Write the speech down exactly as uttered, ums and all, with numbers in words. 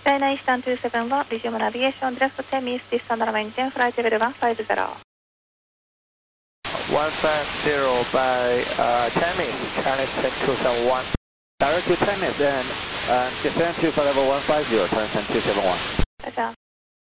China Eastern two seven one, resume navigation, direct to Temis, descend and maintain flight level one five zero. one five zero by uh, Temis, China Eastern two seven one. Direct to Temis and uh, descend to flight level one five zero, China Eastern two seven one. Roger.